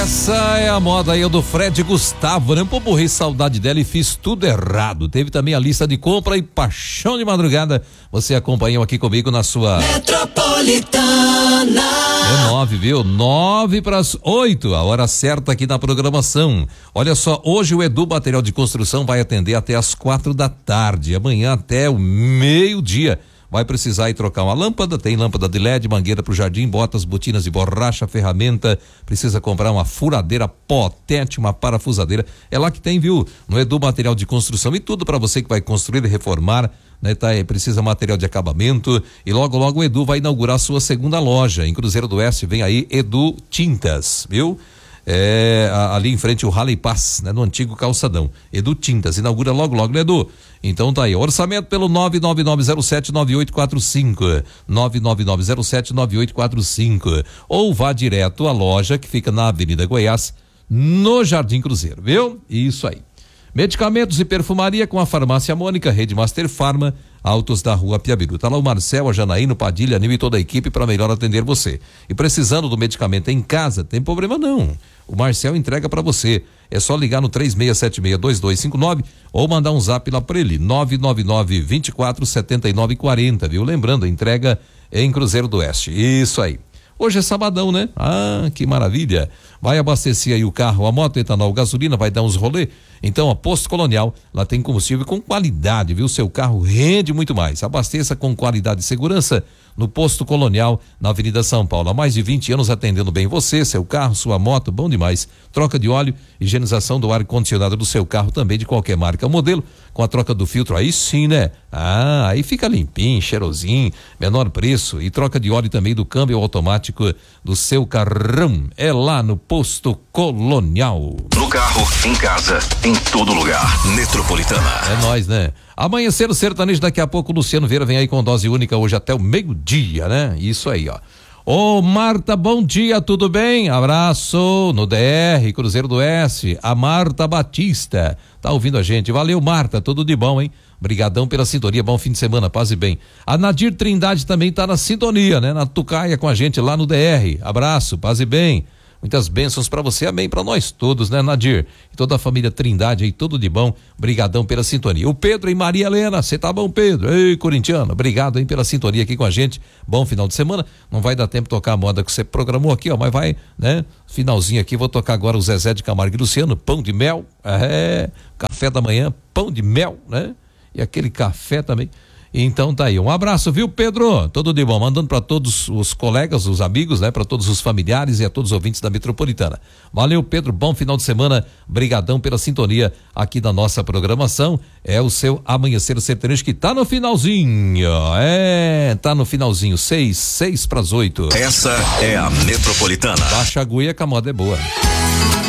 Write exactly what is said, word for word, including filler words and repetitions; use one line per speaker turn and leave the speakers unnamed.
Essa é a moda aí do Fred Gustavo, né? Pô, morri saudade dela e fiz tudo errado. Teve também a lista de compra e paixão de madrugada. Você acompanhou aqui comigo na sua
Metropolitana.
É nove, viu? Nove para as oito, a hora certa aqui na programação. Olha só, hoje o Edu Material de Construção vai atender até as quatro da tarde. Amanhã até o meio-dia. Vai precisar ir trocar uma lâmpada, tem lâmpada de L E D, mangueira pro jardim, botas, botinas de borracha, ferramenta, precisa comprar uma furadeira potente, uma parafusadeira, é lá que tem, viu? No Edu Material de Construção e tudo para você que vai construir e reformar, né? Tá aí, precisa material de acabamento e logo logo o Edu vai inaugurar sua segunda loja, em Cruzeiro do Oeste vem aí Edu Tintas, viu? É, ali em frente o Rally Pass, né? No antigo calçadão, Edu Tintas, inaugura logo logo, né, Edu? Então tá aí, orçamento pelo nove nove nove zero sete nove oito quatro cinco, nove nove nove zero sete nove oito quatro cinco, ou vá direto à loja que fica na Avenida Goiás, no Jardim Cruzeiro, viu? Isso aí. Medicamentos e perfumaria com a Farmácia Mônica, Rede Master Farma, Autos da Rua Piabiru. Tá lá o Marcel, a Janaíno, Padilha, Nil e toda a equipe para melhor atender você. E precisando do medicamento em casa, tem problema não. O Marcel entrega para você. É só ligar no três seis sete seis dois dois cinco nove ou mandar um zap lá para ele, nove nove nove vinte e quatro setenta e nove quarenta, viu? Lembrando, a entrega é em Cruzeiro do Oeste. Isso aí. Hoje é sabadão, né? Ah, que maravilha. Vai abastecer aí o carro, a moto, etanol, gasolina, vai dar uns rolê. Então, a Posto Colonial, lá tem combustível com qualidade, viu? Seu carro rende muito mais. Abasteça com qualidade e segurança no Posto Colonial, na Avenida São Paulo. Há mais de vinte anos atendendo bem você, seu carro, sua moto, bom demais. Troca de óleo, higienização do ar-condicionado do seu carro também, de qualquer marca ou modelo. Com a troca do filtro, aí sim, né? Ah, aí fica limpinho, cheirosinho, menor preço. E troca de óleo também do câmbio automático do seu carrão. É lá no Posto Colonial.
No carro, em casa, em todo lugar. Metropolitana.
É nóis, né? Amanhecer o sertanejo, daqui a pouco o Luciano Vieira vem aí com dose única hoje até o meio-dia, né? Isso aí, ó. Ô Marta, bom dia, tudo bem? Abraço no D R, Cruzeiro do Oeste, a Marta Batista, tá ouvindo a gente, valeu Marta, tudo de bom, hein? Brigadão pela sintonia, bom fim de semana, paz e bem. A Nadir Trindade também tá na sintonia, né? Na Tucaia com a gente lá no D R, abraço, paz e bem. Muitas bênçãos para você, amém, para nós todos, né, Nadir? E toda a família Trindade aí, tudo de bom, brigadão pela sintonia. O Pedro e Maria Helena, você tá bom, Pedro? Ei, corintiano, obrigado aí pela sintonia aqui com a gente, bom final de semana, não vai dar tempo de tocar a moda que você programou aqui, ó, mas vai, né, finalzinho aqui, vou tocar agora o Zezé de Camargo e Luciano, pão de mel, é, café da manhã, pão de mel, né, e aquele café também. Então tá aí, um abraço, viu, Pedro? Tudo de bom, mandando para todos os colegas, os amigos, né, para todos os familiares e a todos os ouvintes da Metropolitana. Valeu, Pedro, bom final de semana, brigadão pela sintonia aqui da nossa programação. É o seu Amanhecer Sertanejo que tá no finalzinho, é, tá no finalzinho, seis, seis pras oito.
Essa é a Metropolitana.
Baixa a agulha que a moda é boa.